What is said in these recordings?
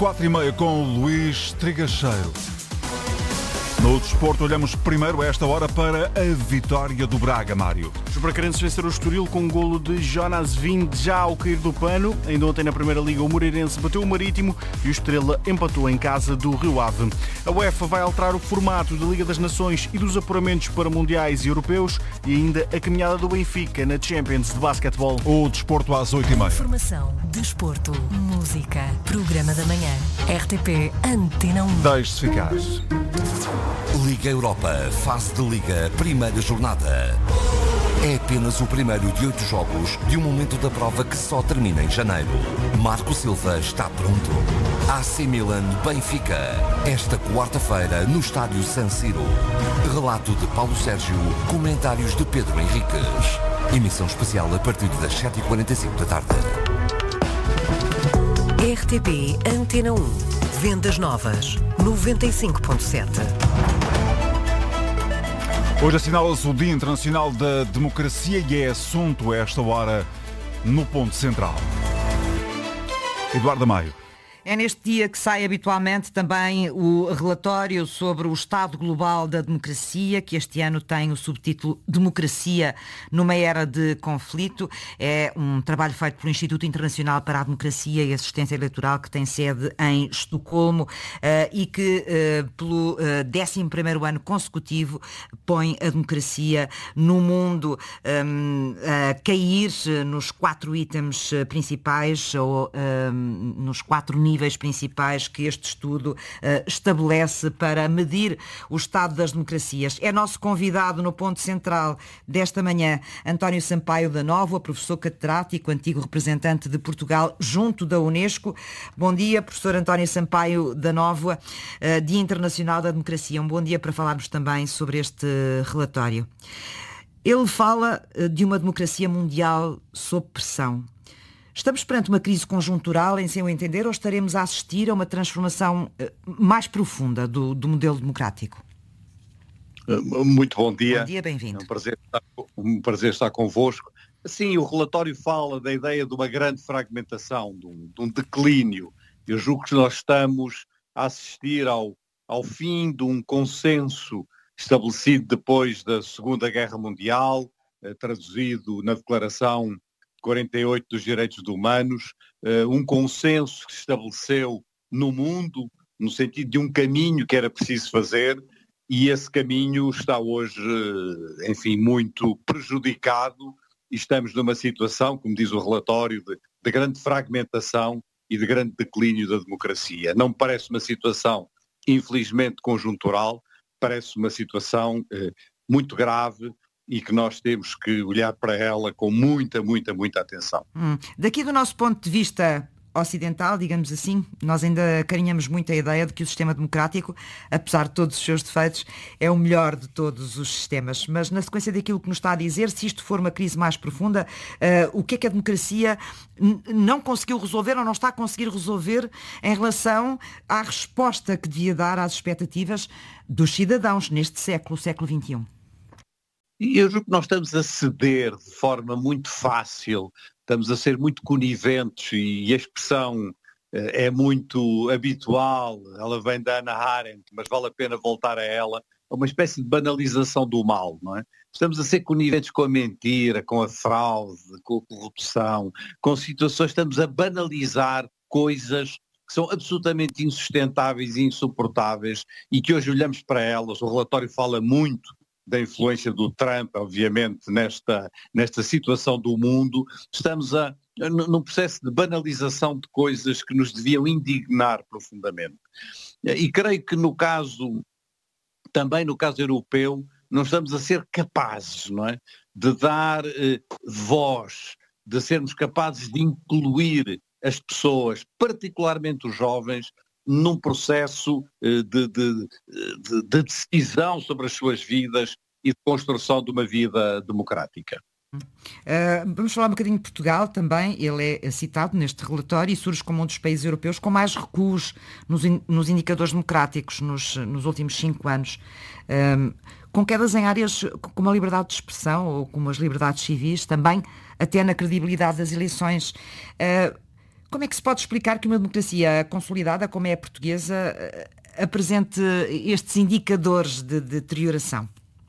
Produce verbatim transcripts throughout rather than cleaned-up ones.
Quatro e meia com o Luís Trigacheiro. No desporto, olhamos primeiro a esta hora para a vitória do Braga, Mário. Os bracarenses venceram o Estoril com um golo de Jonas Wind já ao cair do pano. Ainda ontem na Primeira Liga o Moreirense bateu o Marítimo e o Estrela empatou em casa do Rio Ave. A UEFA vai alterar o formato da Liga das Nações e dos apuramentos para mundiais e europeus e ainda a caminhada do Benfica na Champions de basquetebol. O desporto às oito e meia. Informação, desporto, música, programa da manhã, R T P Antena um. Deixe-se ficar. Liga Europa, fase de Liga, primeira jornada. É apenas o primeiro de oito jogos de um momento da prova que só termina em janeiro. Marco Silva está pronto. A C Milan Benfica, esta quarta-feira no estádio San Siro. Relato de Paulo Sérgio, comentários de Pedro Henriques. Emissão especial a partir das sete e quarenta e cinco da tarde. R T P Antena um. Vendas novas, noventa e cinco ponto sete. Hoje assinala-se o Dia Internacional da Democracia e é assunto a esta hora no Ponto Central. Eduardo Maio. É neste dia que sai habitualmente também o relatório sobre o estado global da democracia, que este ano tem o subtítulo Democracia numa era de conflito. É um trabalho feito pelo Instituto Internacional para a Democracia e Assistência Eleitoral, que tem sede em Estocolmo e que, pelo décimo primeiro ano consecutivo, põe a democracia no mundo a cair nos quatro itens principais ou nos quatro níveis níveis principais que este estudo uh, estabelece para medir o estado das democracias. É nosso convidado no ponto central desta manhã, António Sampaio da Nóvoa, professor catedrático, antigo representante de Portugal junto da Unesco. Bom dia, professor António Sampaio da Nóvoa, uh, Dia Internacional da Democracia. Um bom dia para falarmos também sobre este relatório. Ele fala uh, de uma democracia mundial sob pressão. Estamos perante uma crise conjuntural, em seu entender, ou estaremos a assistir a uma transformação mais profunda do, do modelo democrático? Muito bom dia. Bom dia, bem-vindo. É um prazer, estar, um prazer estar convosco. Sim, o relatório fala da ideia de uma grande fragmentação, de um, de um declínio. Eu julgo que nós estamos a assistir ao, ao fim de um consenso estabelecido depois da Segunda Guerra Mundial, eh, traduzido na Declaração quarenta e oito dos Direitos Humanos, uh, um consenso que se estabeleceu no mundo, no sentido de um caminho que era preciso fazer, e esse caminho está hoje, uh, enfim, muito prejudicado, e estamos numa situação, como diz o relatório, de, de grande fragmentação e de grande declínio da democracia. Não me parece uma situação, infelizmente, conjuntural, parece uma situação uh, muito grave, e que nós temos que olhar para ela com muita, muita, muita atenção. Hum. Daqui do nosso ponto de vista ocidental, digamos assim, nós ainda acarinhamos muito a ideia de que o sistema democrático, apesar de todos os seus defeitos, é o melhor de todos os sistemas. Mas na sequência daquilo que nos está a dizer, se isto for uma crise mais profunda, uh, o que é que a democracia n- não conseguiu resolver ou não está a conseguir resolver em relação à resposta que devia dar às expectativas dos cidadãos neste século, o século vinte e um? E eu julgo que nós estamos a ceder de forma muito fácil, estamos a ser muito coniventes e a expressão é muito habitual, ela vem da Hannah Arendt, mas vale a pena voltar a ela, é uma espécie de banalização do mal, não é? Estamos a ser coniventes com a mentira, com a fraude, com a corrupção, com situações, estamos a banalizar coisas que são absolutamente insustentáveis e insuportáveis e que hoje olhamos para elas, o relatório fala muito da influência do Trump, obviamente, nesta, nesta situação do mundo. Estamos a, num processo de banalização de coisas que nos deviam indignar profundamente. E creio que no caso, também no caso europeu, não estamos a ser capazes, não é, de dar eh, voz, de sermos capazes de incluir as pessoas, particularmente os jovens, num processo de, de, de, de decisão sobre as suas vidas e de construção de uma vida democrática. Uh, vamos falar um bocadinho de Portugal também. Ele é citado neste relatório e surge como um dos países europeus com mais recuos nos, in, nos indicadores democráticos nos, nos últimos cinco anos, um, com quedas em áreas como a liberdade de expressão ou como as liberdades civis, também até na credibilidade das eleições. Uh, Como é que se pode explicar que uma democracia consolidada, como é a portuguesa, apresente estes indicadores de deterioração?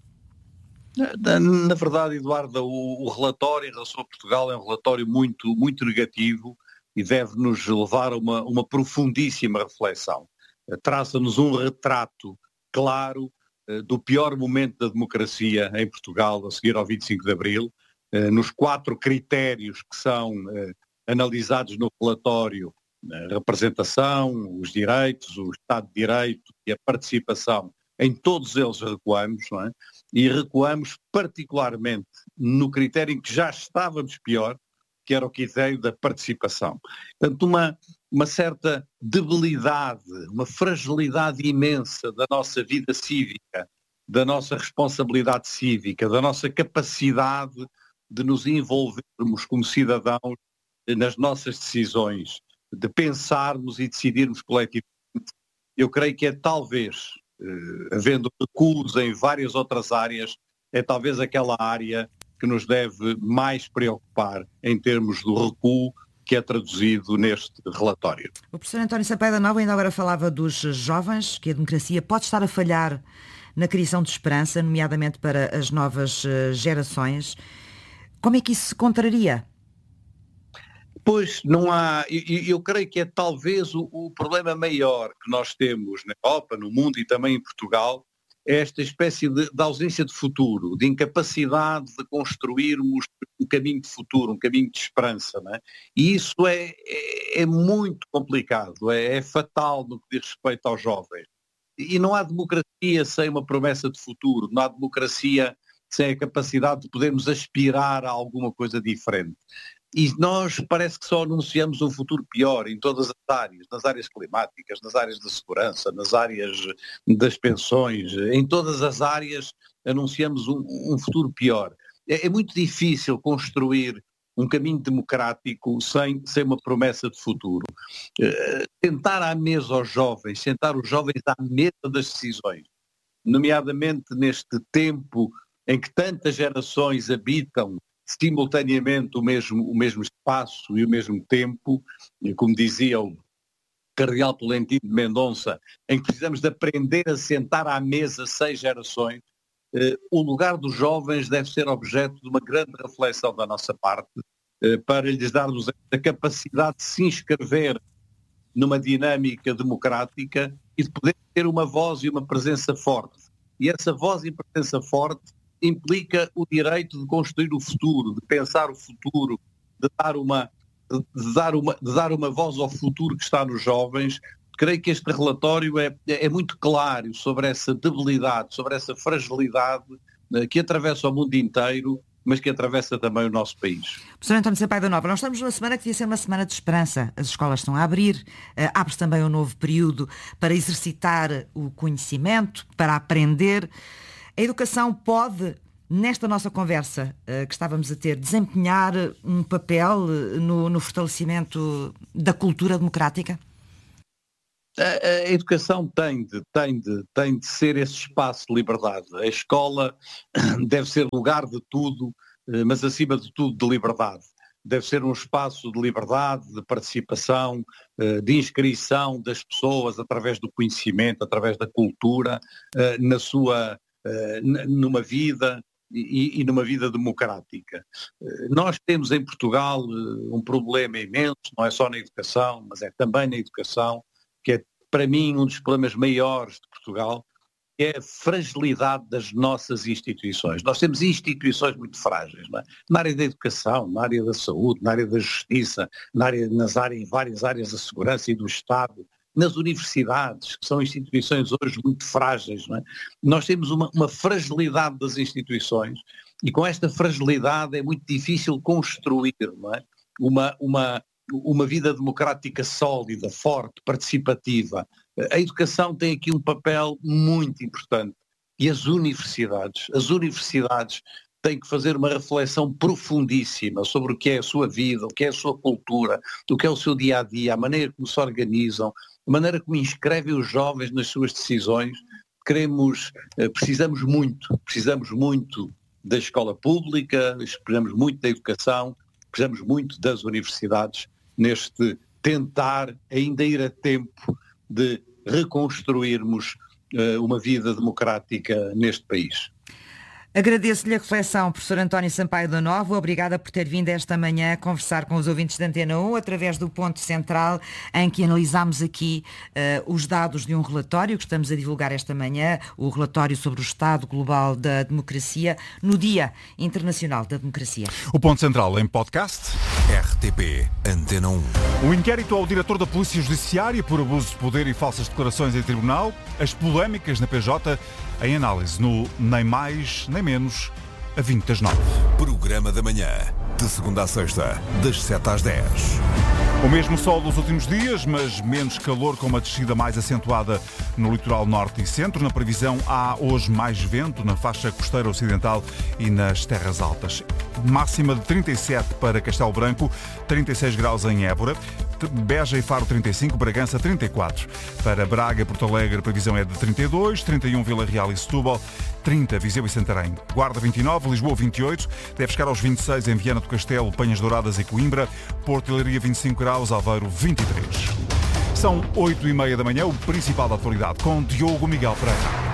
Na, na verdade, Eduardo, o, o relatório em relação a Portugal é um relatório muito, muito negativo e deve-nos levar a uma, uma profundíssima reflexão. Traça-nos um retrato claro uh, do pior momento da democracia em Portugal a seguir ao vinte e cinco de Abril, uh, nos quatro critérios que são uh, analisados no relatório: a representação, os direitos, o Estado de Direito e a participação. Em todos eles recuamos, não é? E recuamos particularmente no critério em que já estávamos pior, que era o critério da participação. Portanto, uma, uma certa debilidade, uma fragilidade imensa da nossa vida cívica, da nossa responsabilidade cívica, da nossa capacidade de nos envolvermos como cidadãos nas nossas decisões, de pensarmos e decidirmos coletivamente. Eu creio que é talvez, eh, havendo recuos em várias outras áreas, é talvez aquela área que nos deve mais preocupar em termos do recuo que é traduzido neste relatório. O professor António Sampaio da Nova ainda agora falava dos jovens, que a democracia pode estar a falhar na criação de esperança, nomeadamente para as novas gerações. Como é que isso se contraria? Pois, não há, eu, eu creio que é talvez o, o problema maior que nós temos na Europa, no mundo e também em Portugal, é esta espécie de, de ausência de futuro, de incapacidade de construirmos um caminho de futuro, um caminho de esperança, não é? E isso é, é, é muito complicado, é, é fatal no que diz respeito aos jovens. E não há democracia sem uma promessa de futuro, não há democracia sem a capacidade de podermos aspirar a alguma coisa diferente. E nós parece que só anunciamos um futuro pior em todas as áreas, nas áreas climáticas, nas áreas da segurança, nas áreas das pensões, em todas as áreas anunciamos um, um futuro pior. É, é muito difícil construir um caminho democrático sem, sem uma promessa de futuro. Uh, sentar à mesa aos jovens, sentar os jovens à mesa das decisões, nomeadamente neste tempo em que tantas gerações habitam simultaneamente o mesmo, o mesmo espaço e o mesmo tempo, e como dizia o cardeal Tolentino de Mendonça, em que precisamos de aprender a sentar à mesa seis gerações, eh, o lugar dos jovens deve ser objeto de uma grande reflexão da nossa parte, eh, para lhes darmos a capacidade de se inscrever numa dinâmica democrática e de poder ter uma voz e uma presença forte. E essa voz e presença forte implica o direito de construir o futuro, de pensar o futuro, de dar uma, de dar uma, de dar uma voz ao futuro que está nos jovens. Creio que este relatório é, é muito claro sobre essa debilidade, sobre essa fragilidade que atravessa o mundo inteiro, mas que atravessa também o nosso país. Professor António Sampaio da Nova, nós estamos numa semana que devia ser uma semana de esperança. As escolas estão a abrir, uh, abre-se também um novo período para exercitar o conhecimento, para aprender. A educação pode, nesta nossa conversa uh, que estávamos a ter, desempenhar um papel no, no fortalecimento da cultura democrática? A, a educação tem de, tem, de, tem de ser esse espaço de liberdade. A escola deve ser lugar de tudo, mas acima de tudo de liberdade. Deve ser um espaço de liberdade, de participação, de inscrição das pessoas através do conhecimento, através da cultura, na sua, numa vida e, e numa vida democrática. Nós temos em Portugal um problema imenso, não é só na educação, mas é também na educação, que é para mim um dos problemas maiores de Portugal, que é a fragilidade das nossas instituições. Nós temos instituições muito frágeis, não é? Na área da educação, na área da saúde, na área da justiça, na área, nas áreas, em várias áreas da segurança e do Estado, nas universidades, que são instituições hoje muito frágeis, não é? Nós temos uma, uma fragilidade das instituições e com esta fragilidade é muito difícil construir, não é? uma, uma uma vida democrática sólida, forte, participativa. A educação tem aqui um papel muito importante. E as universidades, as universidades têm que fazer uma reflexão profundíssima sobre o que é a sua vida, o que é a sua cultura, o que é o seu dia-a-dia, a maneira como se organizam, a maneira como inscrevem os jovens nas suas decisões. Queremos, precisamos muito, precisamos muito da escola pública, precisamos muito da educação, precisamos muito das universidades neste tentar ainda ir a tempo de reconstruirmos uh, uma vida democrática neste país. Agradeço-lhe a reflexão, professor António Sampaio da Nova. Obrigada por ter vindo esta manhã a conversar com os ouvintes da Antena um através do Ponto Central, em que analisámos aqui uh, os dados de um relatório que estamos a divulgar esta manhã, o relatório sobre o Estado Global da Democracia, no Dia Internacional da Democracia. O Ponto Central em podcast. R T P Antena um. O inquérito ao diretor da Polícia Judiciária por abuso de poder e falsas declarações em tribunal, as polémicas na P J, em análise no Nem Mais, Nem Menos, a vinte das nove. Programa da manhã, de segunda a sexta, das sete às dez. O mesmo sol dos últimos dias, mas menos calor, com uma descida mais acentuada no litoral norte e centro. Na previsão, há hoje mais vento na faixa costeira ocidental e nas terras altas. Máxima de trinta e sete para Castelo Branco, trinta e seis graus em Évora, Beja e Faro trinta e cinco, Bragança trinta e quatro. Para Braga e Porto Alegre, a previsão é de trinta e dois, trinta e um Vila Real e Setúbal, trinta Viseu e Santarém. Guarda vinte e nove, Lisboa vinte e oito, deve chegar aos vinte e seis em Viana do Castelo, Penhas Douradas e Coimbra, Porto e Leiria vinte e cinco graus, Aveiro vinte e três. São oito e meia da manhã, o principal da atualidade, com Diogo Miguel Pereira.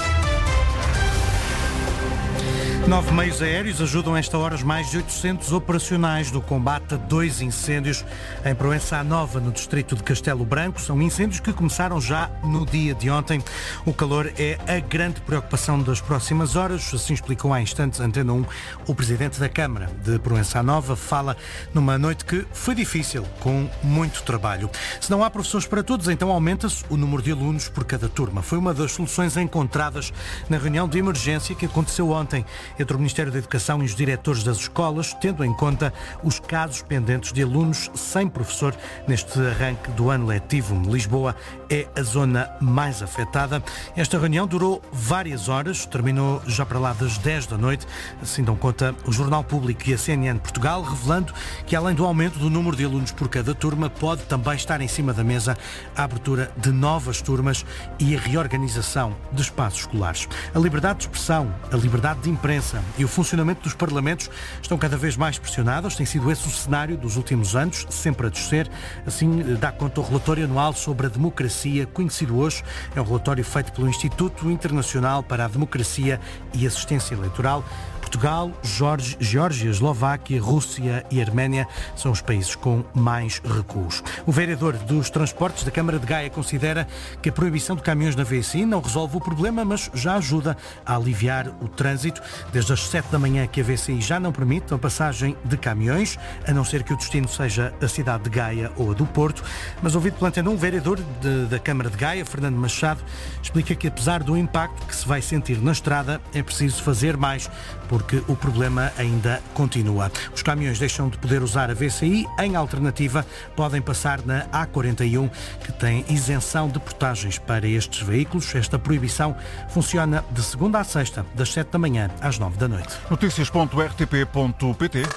Nove meios aéreos ajudam a esta hora os mais de oitocentos operacionais do combate a dois incêndios em Proença Nova, no distrito de Castelo Branco. São incêndios que começaram já no dia de ontem. O calor é a grande preocupação das próximas horas, assim explicou há instantes Antena um o presidente da Câmara de Proença Nova. Fala numa noite que foi difícil, com muito trabalho. Se não há professores para todos, então aumenta-se o número de alunos por cada turma. Foi uma das soluções encontradas na reunião de emergência que aconteceu ontem entre o Ministério da Educação e os diretores das escolas, tendo em conta os casos pendentes de alunos sem professor neste arranque do ano letivo. Lisboa é a zona mais afetada. Esta reunião durou várias horas, terminou já para lá das dez da noite, assim dão conta o Jornal Público e a C N N Portugal, revelando que além do aumento do número de alunos por cada turma, pode também estar em cima da mesa a abertura de novas turmas e a reorganização de espaços escolares. A liberdade de expressão, a liberdade de imprensa e o funcionamento dos parlamentos estão cada vez mais pressionados. Tem sido esse o cenário dos últimos anos, sempre a descer. Assim dá conta o relatório anual sobre a democracia, conhecido hoje. É um relatório feito pelo Instituto Internacional para a Democracia e Assistência Eleitoral. Portugal, Geórgia, Eslováquia, Rússia e Arménia são os países com mais recuos. O vereador dos transportes da Câmara de Gaia considera que a proibição de caminhões na V C I não resolve o problema, mas já ajuda a aliviar o trânsito. Desde as sete da manhã que a V C I já não permite a passagem de caminhões, a não ser que o destino seja a cidade de Gaia ou a do Porto. Mas ouvido pela Antena um, o vereador de, da Câmara de Gaia, Fernando Machado, explica que apesar do impacto que se vai sentir na estrada, é preciso fazer mais, porque o problema ainda continua. Os caminhões deixam de poder usar a V C I, em alternativa podem passar na A quarenta e um, que tem isenção de portagens para estes veículos. Esta proibição funciona de segunda a sexta, das sete da manhã às nove da noite. Notícias ponto r t p ponto p t.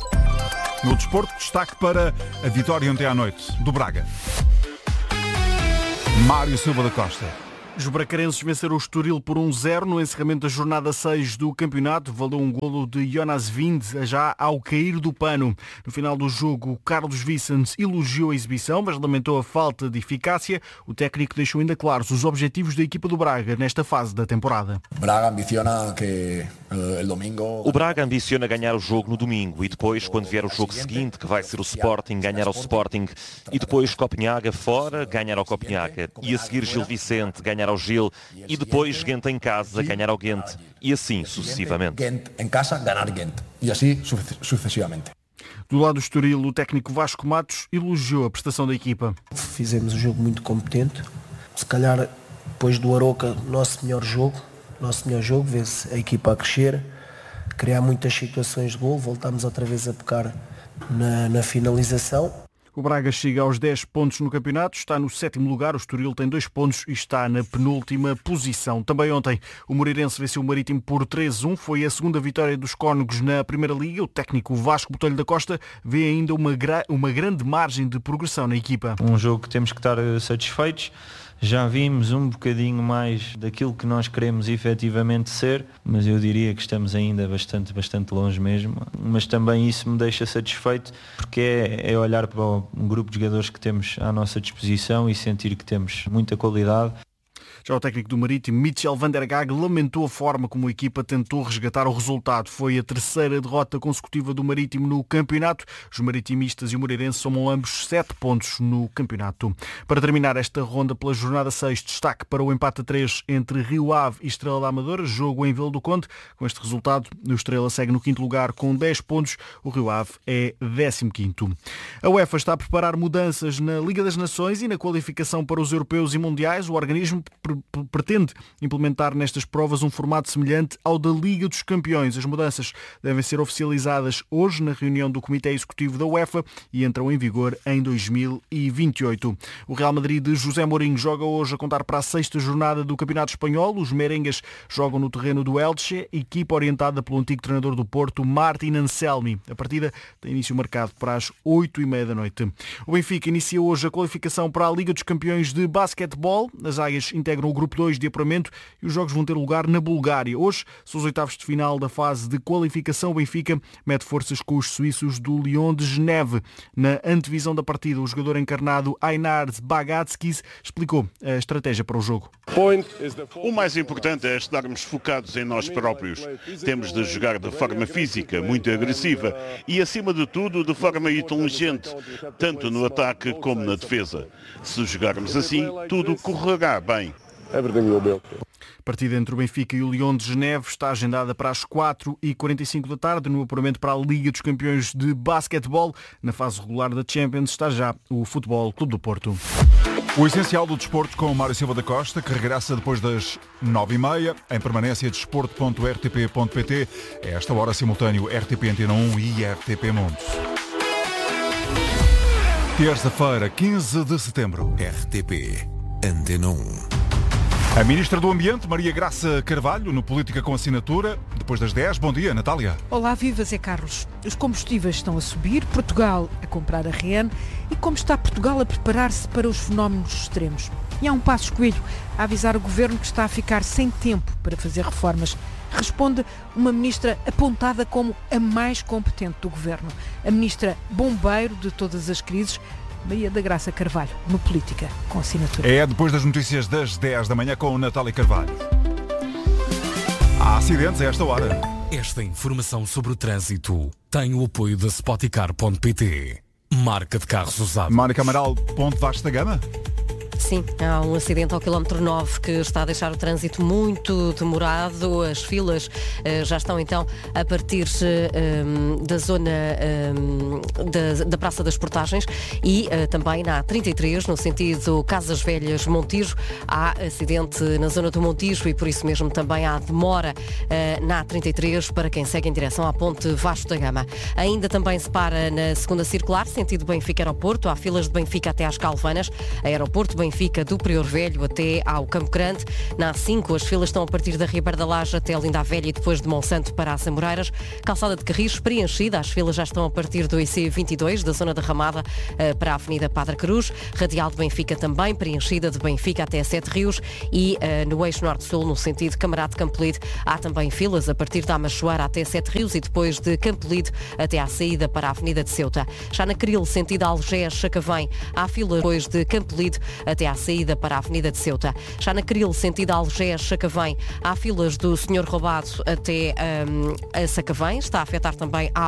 No desporto, destaque para a vitória ontem à noite do Braga. Mário Silva da Costa. Os bracarenses venceram o Estoril por um zero no encerramento da jornada seis do campeonato. Valeu um golo de Jonas Wind já ao cair do pano. No final do jogo, Carlos Vicens elogiou a exibição, mas lamentou a falta de eficácia. O técnico deixou ainda claros os objetivos da equipa do Braga nesta fase da temporada. Braga ambiciona que el domingo... O Braga ambiciona ganhar o jogo no domingo e depois, quando vier o jogo seguinte, que vai ser o Sporting, ganhar ao Sporting, e depois Copenhaga fora, ganhar ao Copenhaga, e a seguir Gil Vicente, ganhar ao Gil, e depois Ghent em casa, ganhar ao Ghent, e assim sucessivamente. Ghent em casa, ganhar Ghent, e assim sucessivamente. Do lado do Estoril, o técnico Vasco Matos elogiou a prestação da equipa. Fizemos um jogo muito competente, se calhar depois do Aroca, nosso melhor jogo, nosso melhor jogo, vê-se a equipa a crescer, criar muitas situações de gol, voltámos outra vez a pecar na, na finalização. O Braga chega aos dez pontos no campeonato, está no sétimo lugar, o Estoril tem dois pontos e está na penúltima posição. Também ontem o Moreirense venceu o Marítimo por três a um, foi a segunda vitória dos cónegos na Primeira Liga. O técnico Vasco Botelho da Costa vê ainda uma, gra- uma grande margem de progressão na equipa. Um jogo que temos que estar satisfeitos. Já vimos um bocadinho mais daquilo que nós queremos efetivamente ser, mas eu diria que estamos ainda bastante, bastante longe mesmo. Mas também isso me deixa satisfeito, porque é, é olhar para um grupo de jogadores que temos à nossa disposição e sentir que temos muita qualidade. Já o técnico do Marítimo, Mitchell van der Gaag, lamentou a forma como a equipa tentou resgatar o resultado. Foi a terceira derrota consecutiva do Marítimo no campeonato. Os maritimistas e o Moreirense somam ambos sete pontos no campeonato. Para terminar esta ronda pela jornada seis, destaque para o empate a três entre Rio Ave e Estrela da Amadora, jogo em Vila do Conde. Com este resultado, o Estrela segue no quinto lugar com dez pontos. O Rio Ave é décimo quinto. A UEFA está a preparar mudanças na Liga das Nações e na qualificação para os europeus e mundiais. O organismo pretende implementar nestas provas um formato semelhante ao da Liga dos Campeões. As mudanças devem ser oficializadas hoje na reunião do Comitê Executivo da UEFA e entram em vigor em dois mil e vinte e oito. O Real Madrid de José Mourinho joga hoje a contar para a sexta jornada do Campeonato Espanhol. Os merengues jogam no terreno do Elche, equipa orientada pelo antigo treinador do Porto, Martin Anselmi. A partida tem início marcado para as oito e meia da noite. O Benfica inicia hoje a qualificação para a Liga dos Campeões de Basquetebol. As águias integram o grupo dois de apuramento e os jogos vão ter lugar na Bulgária. Hoje são os oitavos de final da fase de qualificação. O Benfica mete forças com os suíços do Lyon de Geneve. Na antevisão da partida, o jogador encarnado Einar Bagatskis explicou a estratégia para o jogo. O mais importante é estarmos focados em nós próprios. Temos de jogar de forma física, muito agressiva e, acima de tudo, de forma inteligente, tanto no ataque como na defesa. Se jogarmos assim, tudo correrá bem. A partida entre o Benfica e o Lyon de Geneve está agendada para as quatro e quarenta e cinco da tarde no apuramento para a Liga dos Campeões de Basquetebol. Na fase regular da Champions está já o Futebol Clube do Porto. O essencial do desporto com o Mário Silva da Costa, que regressa depois das nove e meia, em permanência desporto ponto r t p ponto p t. A esta hora simultâneo R T P Antena um e R T P Montes. Terça-feira, quinze de setembro. R T P Antena um. A Ministra do Ambiente, Maria Graça Carvalho, no Política com Assinatura, depois das dez. Bom dia, Natália. Olá, viva Zé Carlos. Os combustíveis estão a subir, Portugal a comprar a REN e como está Portugal a preparar-se para os fenómenos extremos. E há um Passos Coelho a avisar o Governo que está a ficar sem tempo para fazer reformas. Responde uma ministra apontada como a mais competente do Governo. A ministra bombeiro de todas as crises, Maria da Graça Carvalho, no Política com Assinatura. É depois das notícias das dez da manhã com Natália Carvalho. Há acidentes a esta hora. Esta informação sobre o trânsito tem o apoio da Spoticar ponto p t. Marca de carros usados. Mónica Amaral, ponto Vasco da Gama. Sim, há um acidente ao quilómetro nove que está a deixar o trânsito muito demorado. As filas uh, já estão então a partir uh, da zona uh, da, da Praça das Portagens e uh, também na A trinta e três, no sentido Casas Velhas Montijo. Há acidente na zona do Montijo e por isso mesmo também há demora uh, na A trinta e três para quem segue em direção à ponte Vasco da Gama. Ainda também se para na segunda circular, sentido Benfica-Aeroporto. Há filas de Benfica até às Calvanas. Aeroporto Benfica do Prior Velho até ao Campo Grande. Na A cinco, as filas estão a partir da Ribeira da Laje até a Linda Velha e depois de Monsanto para as Amoreiras. Calçada de Carris preenchida, as filas já estão a partir do I C vinte e dois, da zona da Ramada para a Avenida Padre Cruz. Radial de Benfica também preenchida, de Benfica até Sete Rios e uh, no eixo norte-sul, no sentido Camarate Campolide, há também filas a partir da Amachoara até Sete Rios e depois de Campolide até à saída para a Avenida de Ceuta. Já na Cril, sentido Algés, Sacavém, há filas depois de Campolide até à saída para a Avenida de Ceuta. Já na Cril, sentido Algés, Sacavém, há filas do senhor Roubado até um, a Sacavém. Está a afetar também a